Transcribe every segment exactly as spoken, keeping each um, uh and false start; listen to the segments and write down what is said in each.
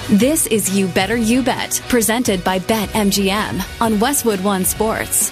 This is You Better You Bet, presented by BetMGM on Westwood One Sports.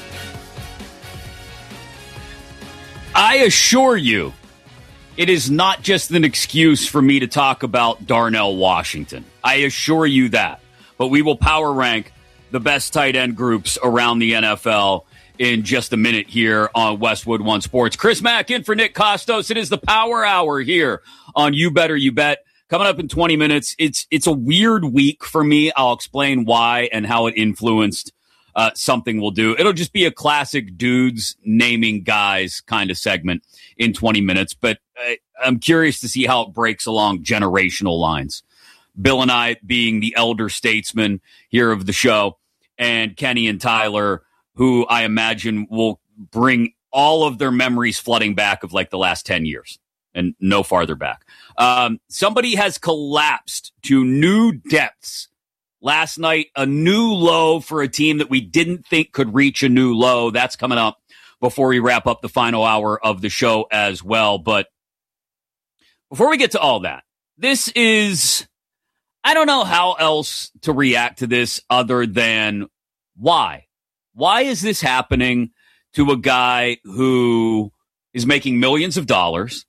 I assure you, it is not just an excuse for me to talk about Darnell Washington. I assure you that. But we will power rank the best tight end groups around the N F L in just a minute here on Westwood One Sports. Chris Mack in for Nick Costos. It is the Power Hour here on You Better You Bet. Coming up in twenty minutes, it's it's a weird week for me. I'll explain why and how it influenced uh, something we'll do. It'll just be a classic dudes naming guys kind of segment in twenty minutes. But I, I'm curious to see how it breaks along generational lines. Bill and I being the elder statesmen here of the show, and Kenny and Tyler, who I imagine will bring all of their memories flooding back of like the last ten years. And no farther back. Um, somebody has collapsed to new depths. Last night, a new low for a team that we didn't think could reach a new low. That's coming up before we wrap up the final hour of the show as well. But before we get to all that, this is, I don't know how else to react to this other than why? Why is this happening to a guy who is making millions of dollars?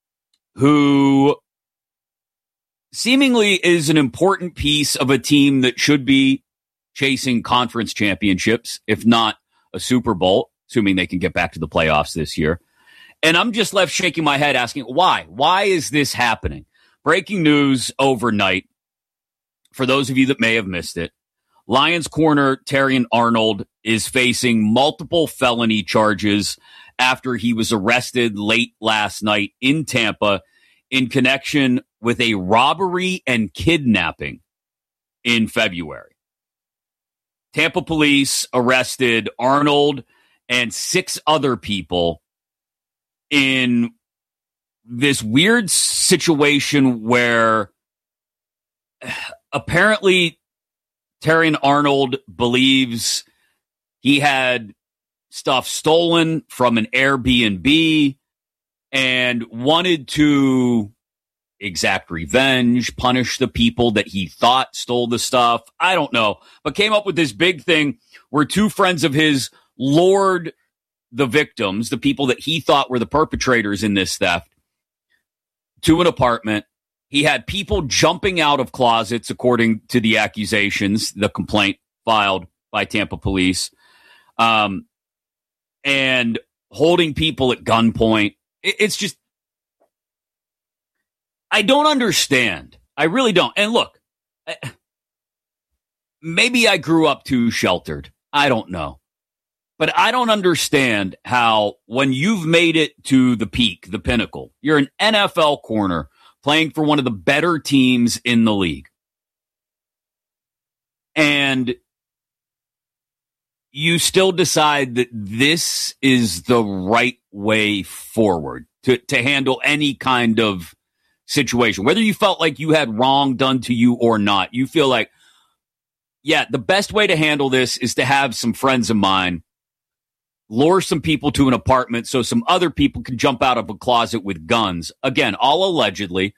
Who seemingly is an important piece of a team that should be chasing conference championships, if not a Super Bowl, assuming they can get back to the playoffs this year. And I'm just left shaking my head asking, why? Why is this happening? Breaking news overnight, for those of you that may have missed it, Lions corner Terrion Arnold is facing multiple felony charges after he was arrested late last night in Tampa in connection with a robbery and kidnapping in February. Tampa police arrested Arnold and six other people in this weird situation where apparently Terrion Arnold believes he had stuff stolen from an Airbnb and wanted to exact revenge, punish the people that he thought stole the stuff. I don't know, but came up with this big thing where two friends of his lured the victims, the people that he thought were the perpetrators in this theft, to an apartment. He had people jumping out of closets, according to the accusations, the complaint filed by Tampa police. Um, and holding people at gunpoint. It's just, I don't understand. I really don't. And look, maybe I grew up too sheltered. I don't know. But I don't understand how when you've made it to the peak, the pinnacle, you're an N F L corner playing for one of the better teams in the league. And you still decide that this is the right way forward to, to handle any kind of situation. Whether you felt like you had wrong done to you or not, you feel like, yeah, the best way to handle this is to have some friends of mine lure some people to an apartment so some other people can jump out of a closet with guns. Again, all allegedly.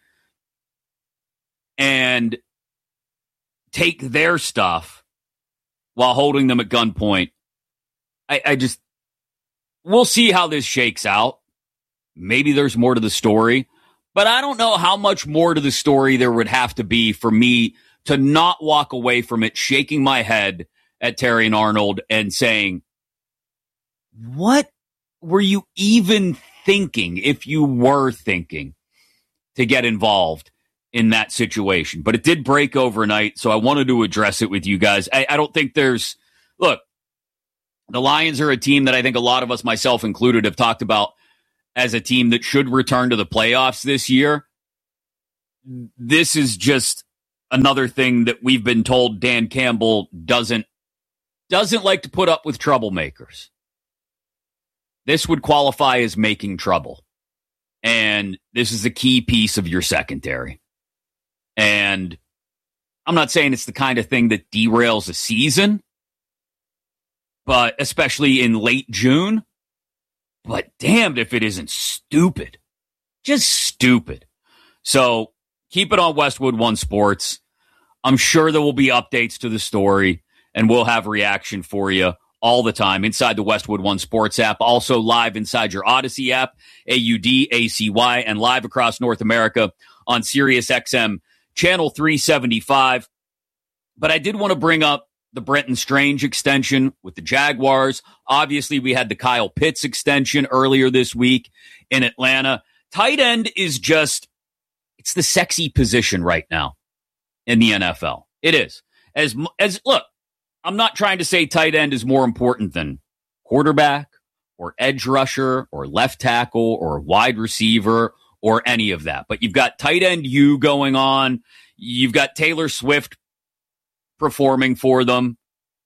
And take their stuff while holding them at gunpoint. I, I just, we'll see how this shakes out. Maybe there's more to the story, but I don't know how much more to the story there would have to be for me to not walk away from it, shaking my head at Terrion Arnold and saying, what were you even thinking, if you were thinking, to get involved in that situation? But it did break overnight, so I wanted to address it with you guys. I, I don't think there's, look, the Lions are a team that I think a lot of us, myself included, have talked about as a team that should return to the playoffs this year. This is just another thing that we've been told Dan Campbell doesn't doesn't like to put up with troublemakers. This would qualify as making trouble. And this is a key piece of your secondary. And I'm not saying it's the kind of thing that derails a season, but especially in late June. But damned if it isn't stupid. Just stupid. So keep it on Westwood One Sports. I'm sure there will be updates to the story, and we'll have reaction for you all the time inside the Westwood One Sports app, also live inside your Odyssey app, A U D A C Y, and live across North America on Sirius X M Channel three seventy-five. But I did want to bring up the Brenton Strange extension with the Jaguars. Obviously, we had the Kyle Pitts extension earlier this week in Atlanta. Tight end is just, it's the sexy position right now in the N F L. It is. As, as look, I'm not trying to say tight end is more important than quarterback or edge rusher or left tackle or wide receiver or any of that. But you've got tight end U going on. You've got Taylor Swift performing for them.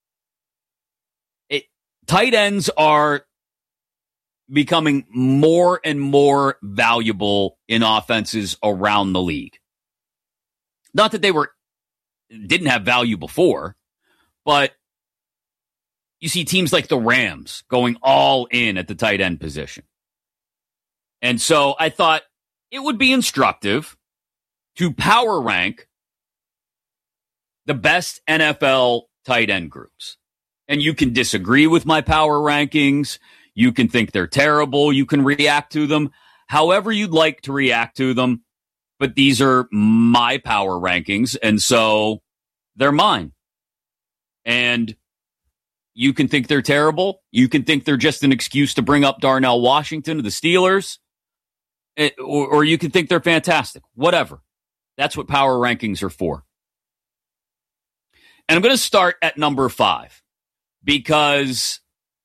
It, tight ends are becoming more and more valuable in offenses around the league. Not that they were didn't have value before, but you see teams like the Rams going all in at the tight end position. And so I thought it would be instructive to power rank the best N F L tight end groups. And you can disagree with my power rankings. You can think they're terrible. You can react to them however you'd like to react to them. But these are my power rankings, and so they're mine. And you can think they're terrible. You can think they're just an excuse to bring up Darnell Washington to the Steelers. It, or, or you can think they're fantastic. Whatever. That's what power rankings are for. And I'm going to start at number five, because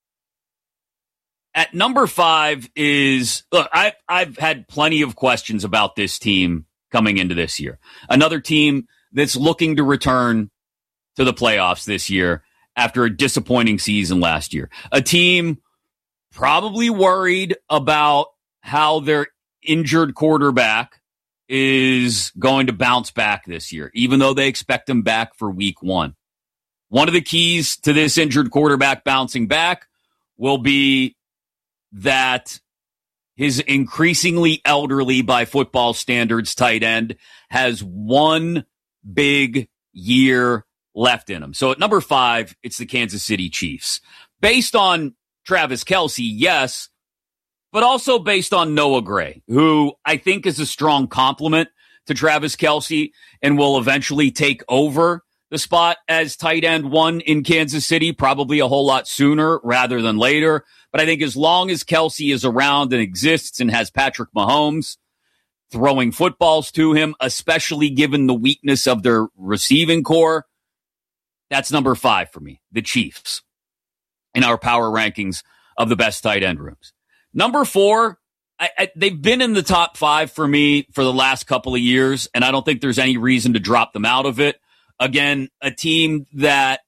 at number five is, look, I've, I've had plenty of questions about this team coming into this year. Another team that's looking to return to the playoffs this year after a disappointing season last year. A team probably worried about how their injured quarterback is going to bounce back this year, even though they expect him back for week one. One of the keys to this injured quarterback bouncing back will be that his increasingly elderly by football standards tight end has one big year left in him. So at number five, it's the Kansas City Chiefs. Based on Travis Kelce, yes, but also based on Noah Gray, who I think is a strong complement to Travis Kelce and will eventually take over the spot as tight end one in Kansas City, probably a whole lot sooner rather than later. But I think as long as Kelce is around and exists and has Patrick Mahomes throwing footballs to him, especially given the weakness of their receiving core, that's number five for me, the Chiefs, in our power rankings of the best tight end rooms. Number four, I, I, they've been in the top five for me for the last couple of years, and I don't think there's any reason to drop them out of it. Again, a team that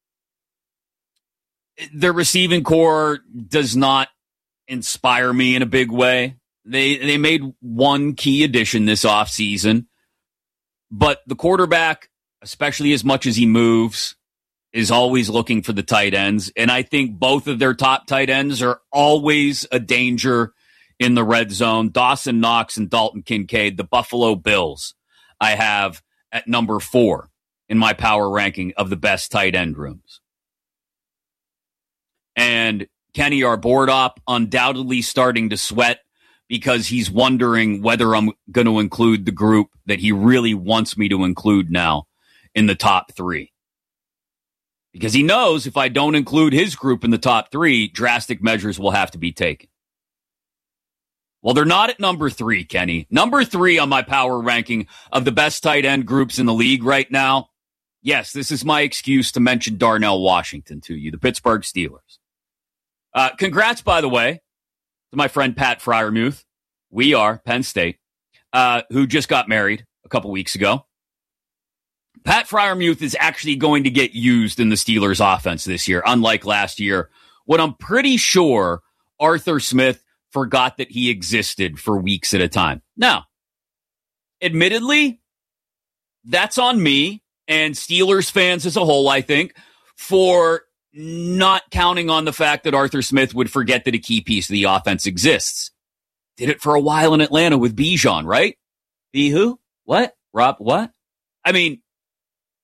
their receiving core does not inspire me in a big way. They they made one key addition this offseason, but the quarterback, especially as much as he moves, is always looking for the tight ends. And I think both of their top tight ends are always a danger in the red zone. Dawson Knox and Dalton Kincaid, the Buffalo Bills, I have at number four in my power ranking of the best tight end rooms. And Kenny Arbordop undoubtedly starting to sweat because he's wondering whether I'm going to include the group that he really wants me to include now in the top three. Because he knows if I don't include his group in the top three, drastic measures will have to be taken. Well, they're not at number three, Kenny. Number three on my power ranking of the best tight end groups in the league right now. Yes, this is my excuse to mention Darnell Washington to you, the Pittsburgh Steelers. Uh, congrats, by the way, to my friend Pat Freiermuth. We are Penn State, uh, who just got married a couple weeks ago. Pat Freiermuth is actually going to get used in the Steelers offense this year, unlike last year, when I'm pretty sure Arthur Smith forgot that he existed for weeks at a time. Now, admittedly, that's on me and Steelers fans as a whole, I think, for not counting on the fact that Arthur Smith would forget that a key piece of the offense exists. Did it for a while in Atlanta with Bijan, right? B who? What? Rob, what? I mean,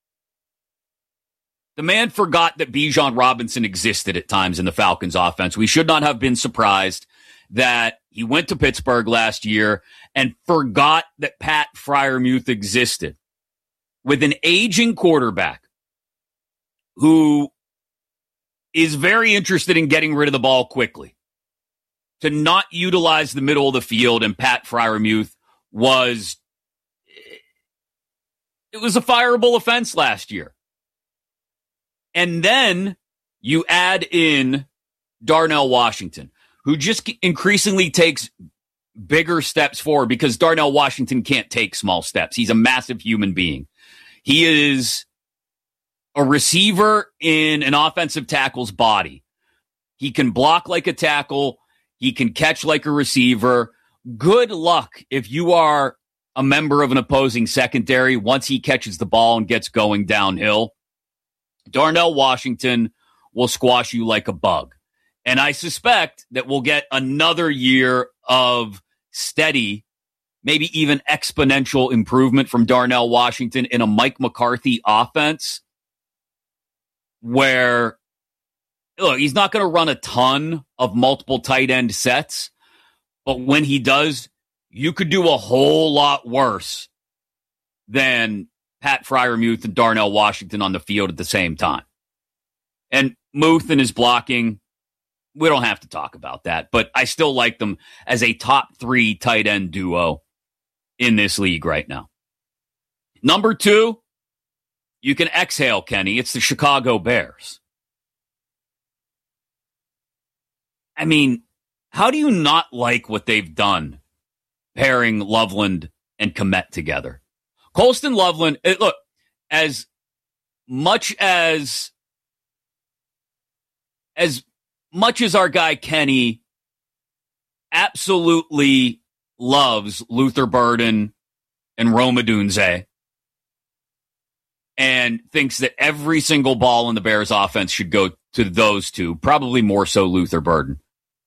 The man forgot that Bijan Robinson existed at times in the Falcons offense. We should not have been surprised that he went to Pittsburgh last year and forgot that Pat Freiermuth existed. With an aging quarterback who is very interested in getting rid of the ball quickly, to not utilize the middle of the field, and Pat Freiermuth was, it was a fireable offense last year. And then you add in Darnell Washington, who just increasingly takes bigger steps forward because Darnell Washington can't take small steps. He's a massive human being. He is a receiver in an offensive tackle's body. He can block like a tackle. He can catch like a receiver. Good luck if you are a member of an opposing secondary once he catches the ball and gets going downhill. Darnell Washington will squash you like a bug. And I suspect that we'll get another year of steady, maybe even exponential improvement from Darnell Washington in a Mike McCarthy offense where, look, he's not going to run a ton of multiple tight end sets, but when he does, you could do a whole lot worse than Pat Freiermuth and Darnell Washington on the field at the same time. And Muth and his blocking, we don't have to talk about that, but I still like them as a top three tight end duo in this league right now. Number two, you can exhale, Kenny. It's the Chicago Bears. I mean, how do you not like what they've done pairing Loveland and Kmet together? Colston Loveland, look, as much as as much as our guy Kenny absolutely loves Luther Burden and Rome Odunze and thinks that every single ball in the Bears offense should go to those two, probably more so Luther Burden.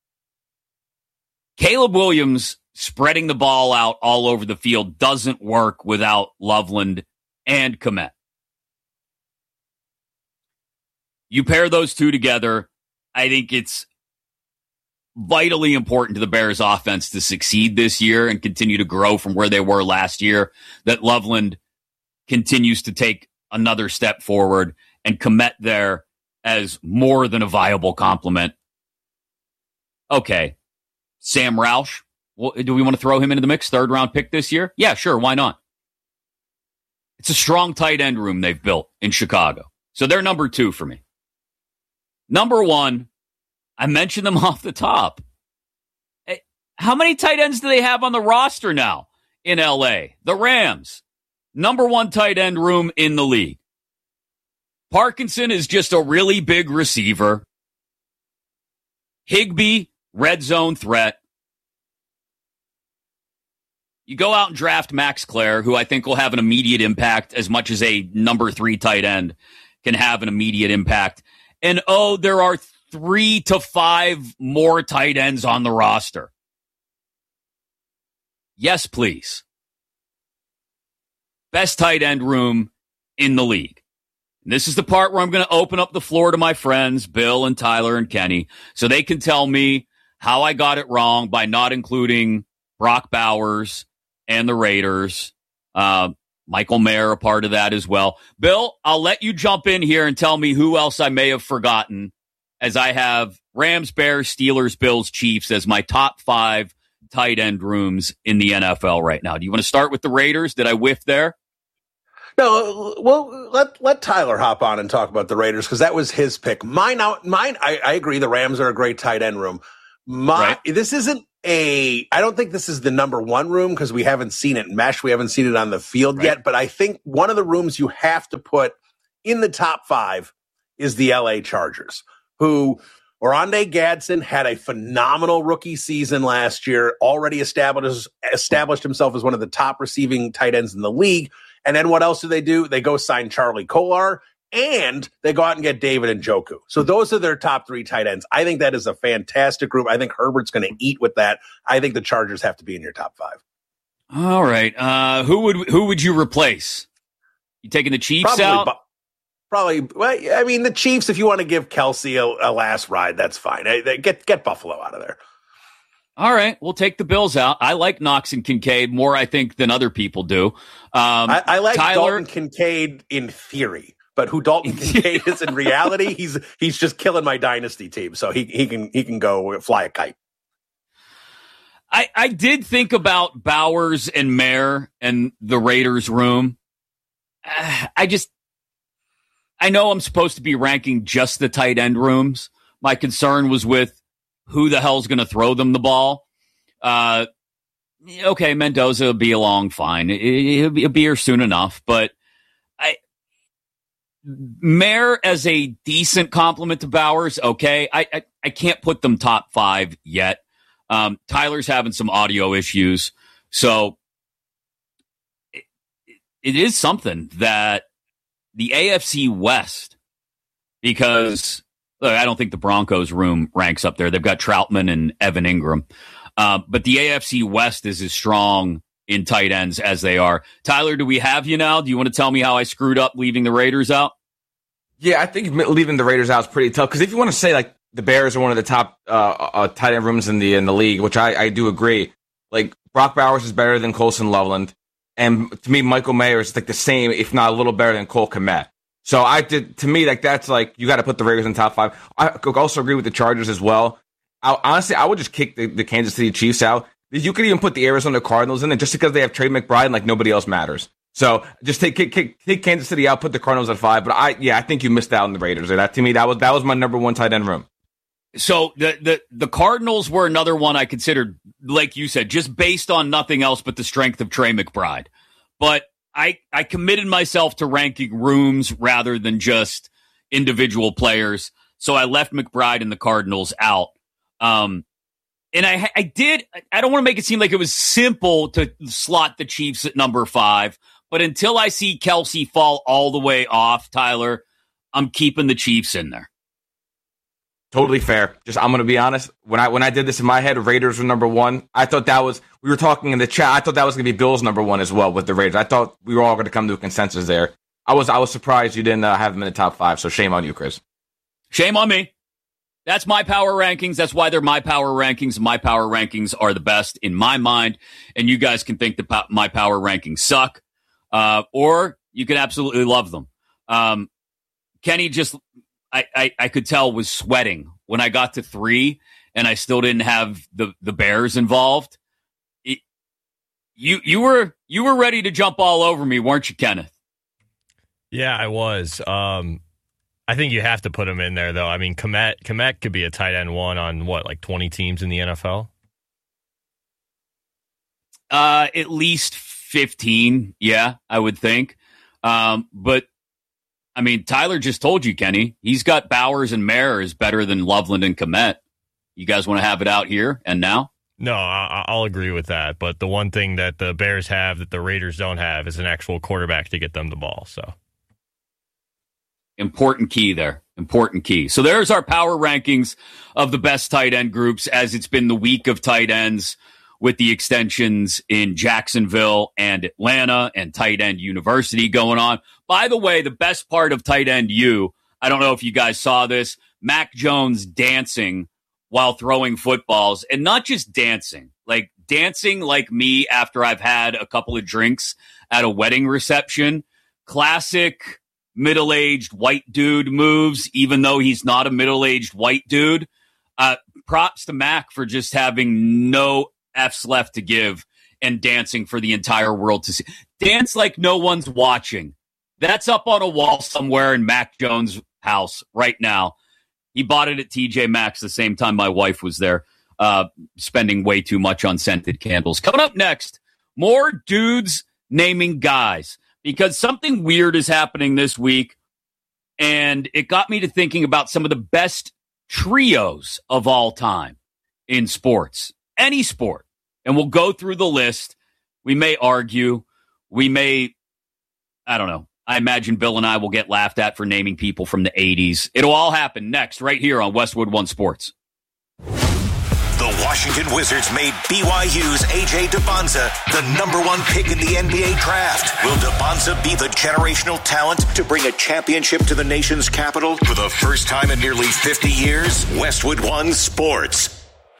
Caleb Williams spreading the ball out all over the field doesn't work without Loveland and Kmet. You pair those two together, I think it's vitally important to the Bears offense to succeed this year and continue to grow from where they were last year, that Loveland continues to take another step forward and Kmet there as more than a viable complement. Okay, Sam Roush, well, do we want to throw him into the mix? Third round pick this year? Yeah, sure. Why not? It's a strong tight end room they've built in Chicago. So they're number two for me. Number one, I mentioned them off the top. How many tight ends do they have on the roster now in L A? The Rams, number one tight end room in the league. Parkinson is just a really big receiver. Higbee, red zone threat. You go out and draft Max Clare, who I think will have an immediate impact as much as a number three tight end can have an immediate impact. And, oh, there are three to five more tight ends on the roster. Yes, please. Best tight end room in the league. And this is the part where I'm going to open up the floor to my friends, Bill and Tyler and Kenny, so they can tell me how I got it wrong by not including Brock Bowers and the Raiders. Uh, Michael Mayer, a part of that as well. Bill, I'll let you jump in here and tell me who else I may have forgotten, as I have Rams, Bears, Steelers, Bills, Chiefs as my top five tight end rooms in the N F L right now. Do you want to start with the Raiders? Did I whiff there? No, well, let let Tyler hop on and talk about the Raiders because that was his pick. Mine, out, mine. I, I agree. The Rams are a great tight end room. My, right. This isn't a. I don't think this is the number one room because we haven't seen it mesh. We haven't seen it on the field right. yet. But I think one of the rooms you have to put in the top five is the L A Chargers, who Oronde Gadsden had a phenomenal rookie season last year. Already established established himself as one of the top receiving tight ends in the league. And then what else do they do? They go sign Charlie Kolar, and they go out and get David Njoku. So those are their top three tight ends. I think that is a fantastic group. I think Herbert's going to eat with that. I think the Chargers have to be in your top five. All right. Uh, who would who would you replace? You taking the Chiefs Probably out? Bu- Probably, well, I mean, the Chiefs, if you want to give Kelsey a, a last ride, that's fine. Get get Buffalo out of there. All right, we'll take the Bills out. I like Knox and Kincaid more, I think, than other people do. Um, I, I like Tyler, Dalton Kincaid in theory, but who Dalton Kincaid is in reality, he's he's just killing my dynasty team. So he he can he can go fly a kite. I, I did think about Bowers and Mayer and the Raiders room. Uh, I just, I know I'm supposed to be ranking just the tight end rooms. My concern was with who the hell's going to throw them the ball. Uh, okay, Mendoza will be along fine. It, it, he'll be here soon enough. But I, Mayer as a decent compliment to Bowers, okay. I, I, I can't put them top five yet. Um, Tyler's having some audio issues, so it, it is something that the A F C West, because look, I don't think the Broncos room ranks up there. They've got Troutman and Evan Ingram, uh, but the A F C West is as strong in tight ends as they are. Tyler, do we have you now? Do you want to tell me how I screwed up leaving the Raiders out? Yeah, I think leaving the Raiders out is pretty tough, because if you want to say, like, the Bears are one of the top uh, uh, tight end rooms in the in the league, which I, I do agree. Like, Brock Bowers is better than Colson Loveland, and to me, Michael Mayer is like the same, if not a little better than Cole Kmet. So I did to me like that's like you got to put the Raiders in top five. I also agree with the Chargers as well. I, honestly, I would just kick the, the Kansas City Chiefs out. You could even put the Arizona Cardinals in there just because they have Trey McBride, like nobody else matters. So just take kick, kick, take Kansas City out, put the Cardinals at five. But I yeah, I think you missed out on the Raiders. That to me, that was that was my number one tight end room. So the, the the Cardinals were another one I considered, like you said, just based on nothing else but the strength of Trey McBride. But I, I committed myself to ranking rooms rather than just individual players. So I left McBride and the Cardinals out. Um, and I I did, I don't want to make it seem like it was simple to slot the Chiefs at number five. But until I see Kelsey fall all the way off, Tyler, I'm keeping the Chiefs in there. Totally fair. Just I'm gonna be honest. When I when I did this in my head, Raiders were number one. I thought that was we were talking in the chat. I thought that was gonna be Bills number one as well with the Raiders. I thought we were all gonna come to a consensus there. I was I was surprised you didn't uh, have them in the top five. So shame on you, Chris. Shame on me. That's my power rankings. That's why they're my power rankings. My power rankings are the best in my mind, and you guys can think that my power rankings suck, uh, or you can absolutely love them. Um, Kenny just. I, I, I could tell was sweating when I got to three and I still didn't have the, the Bears involved. It, you you were you were ready to jump all over me, weren't you, Kenneth? Yeah, I was. Um, I think you have to put him in there, though. I mean, Kmet Kmet could be a tight end one on what, like twenty teams in the N F L? Uh, at least fifteen, yeah, I would think. Um, but I mean, Tyler just told you, Kenny, he's got Bowers and Mayer is better than Loveland and Kmet. You guys want to have it out here and now? No, I, I'll agree with that. But the one thing that the Bears have that the Raiders don't have is an actual quarterback to get them the ball. So important key there. Important key. So there's our power rankings of the best tight end groups as it's been the week of tight ends with the extensions in Jacksonville and Atlanta and Tight End University going on. By the way, the best part of Tight End U, I don't know if you guys saw this, Mac Jones dancing while throwing footballs, and not just dancing, like dancing like me after I've had a couple of drinks at a wedding reception. Classic middle-aged white dude moves, even though he's not a middle-aged white dude. Uh, props to Mac for just having no F's left to give and dancing for the entire world to see. Dance like no one's watching. That's up on a wall somewhere in Mac Jones' house right now. He bought it at T J Maxx the same time my wife was there, uh, spending way too much on scented candles. Coming up next, more dudes naming guys, because something weird is happening this week, and it got me to thinking about some of the best trios of all time in sports. Any sport. And we'll go through the list. We may argue. We may, I don't know. I imagine Bill and I will get laughed at for naming people from the eighties. It'll all happen next, right here on Westwood One Sports. The Washington Wizards made B Y U's A J Dybonza the number one pick in the N B A draft. Will Dybonza be the generational talent to bring a championship to the nation's capital for the first time in nearly fifty years? Westwood One Sports.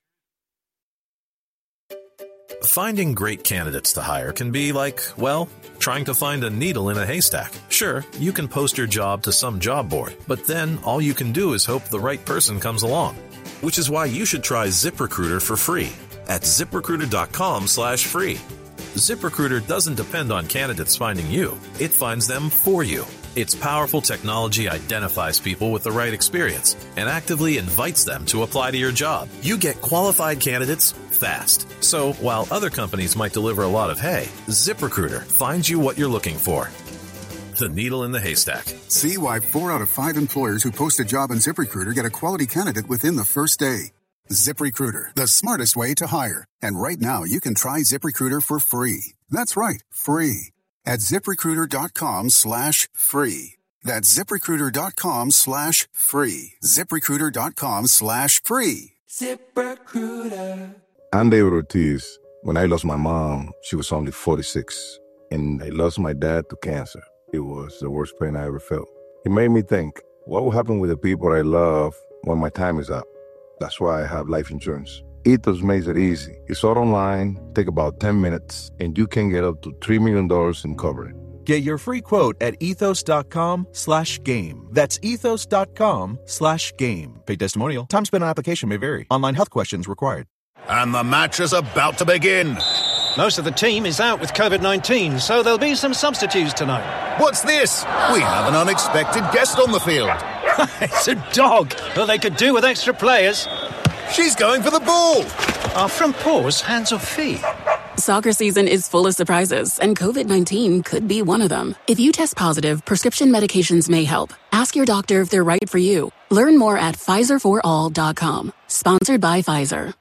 Finding great candidates to hire can be like, well, trying to find a needle in a haystack. Sure, you can post your job to some job board, but then all you can do is hope the right person comes along. Which is why you should try ZipRecruiter for free at ZipRecruiter.com slash free. ZipRecruiter doesn't depend on candidates finding you. It finds them for you. Its powerful technology identifies people with the right experience and actively invites them to apply to your job. You get qualified candidates fast. So while other companies might deliver a lot of hay, ZipRecruiter finds you what you're looking for. The needle in the haystack. See why four out of five employers who post a job on ZipRecruiter get a quality candidate within the first day. ZipRecruiter, the smartest way to hire. And right now, you can try ZipRecruiter for free. That's right, free. At ZipRecruiter.com slash free. That's ZipRecruiter.com slash free. ZipRecruiter.com slash free. ZipRecruiter. I'm David Ortiz. When I lost my mom, she was only forty-six. And I lost my dad to cancer. It was the worst pain I ever felt. It made me think, what will happen with the people I love when my time is up? That's why I have life insurance. Ethos makes it easy. It's all online, take about ten minutes, and you can get up to three million dollars in coverage. Get your free quote at ethos.com slash game. That's ethos.com slash game. Paid testimonial. Time spent on application may vary. Online health questions required. And the match is about to begin. Most of the team is out with covid nineteen, so there'll be some substitutes tonight. What's this? We have an unexpected guest on the field. It's a dog. Well, they could do with extra players. She's going for the ball. Are front paws hands or feet? Soccer season is full of surprises, and covid nineteen could be one of them. If you test positive, prescription medications may help. Ask your doctor if they're right for you. Learn more at Pfizer for all dot com. Sponsored by Pfizer.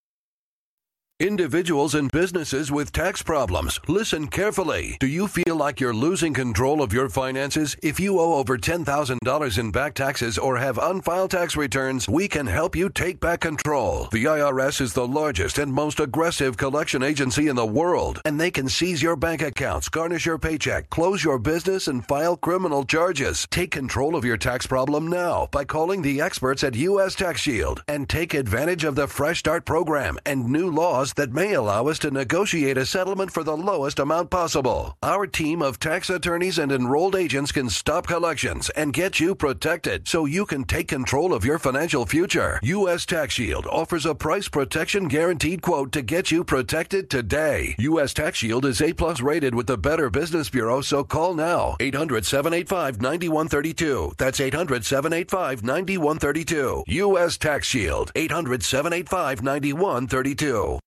Individuals and businesses with tax problems, listen carefully. Do you feel like you're losing control of your finances? If you owe over ten thousand dollars in back taxes or have unfiled tax returns, we can help you take back control. The I R S is the largest and most aggressive collection agency in the world, and they can seize your bank accounts, garnish your paycheck, close your business, and file criminal charges. Take control of your tax problem now by calling the experts at U S Tax Shield and take advantage of the Fresh Start program and new laws that may allow us to negotiate a settlement for the lowest amount possible. Our team of tax attorneys and enrolled agents can stop collections and get you protected so you can take control of your financial future. U S Tax Shield offers a price protection guaranteed quote to get you protected today. U S Tax Shield is A plus rated with the Better Business Bureau, so call now. eight hundred, seven eight five, nine one three two. That's eight hundred, seven eight five, nine one three two. U S Tax Shield. eight hundred, seven eight five, nine one three two.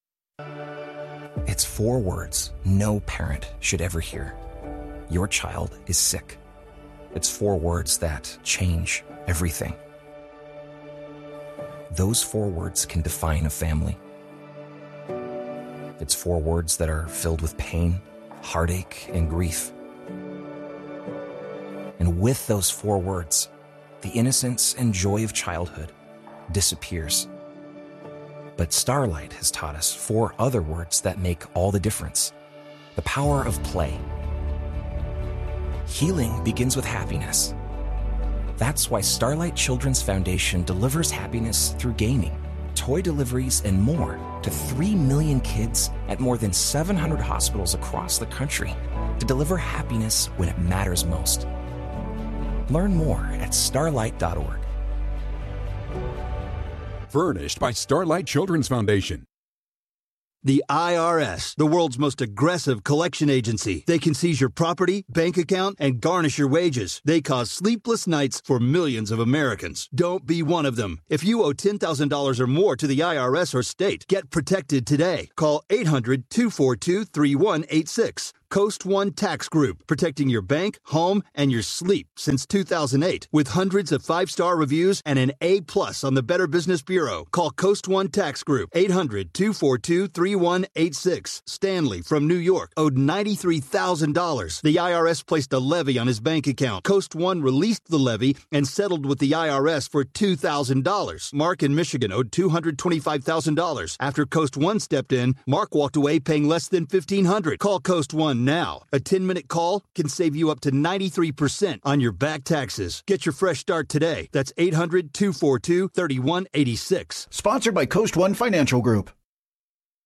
It's four words no parent should ever hear. Your child is sick. It's four words that change everything. Those four words can define a family. It's four words that are filled with pain, heartache, and grief. And with those four words, the innocence and joy of childhood disappears. But Starlight has taught us four other words that make all the difference. The power of play. Healing begins with happiness. That's why Starlight Children's Foundation delivers happiness through gaming, toy deliveries, and more to three million kids at more than seven hundred hospitals across the country to deliver happiness when it matters most. Learn more at starlight dot org. Furnished by Starlight Children's Foundation. The I R S, the world's most aggressive collection agency. They can seize your property, bank account, and garnish your wages. They cause sleepless nights for millions of Americans. Don't be one of them. If you owe ten thousand dollars or more to the I R S or state, get protected today. Call eight hundred, two four two, three one eight six. Coast One Tax Group, protecting your bank, home, and your sleep since two thousand eight. With hundreds of five-star reviews and an A plus on the Better Business Bureau. Call Coast One Tax Group, eight hundred, two four two, three one eight six. Stanley from New York owed ninety-three thousand dollars. The I R S placed a levy on his bank account. Coast One released the levy and settled with the I R S for two thousand dollars. Mark in Michigan owed two hundred twenty-five thousand dollars. After Coast One stepped in, Mark walked away paying less than fifteen hundred dollars. Call Coast One now. A ten-minute call can save you up to ninety-three percent on your back taxes. Get your fresh start today. That's eight hundred, two four two, three one eight six. Sponsored by Coast One Financial Group.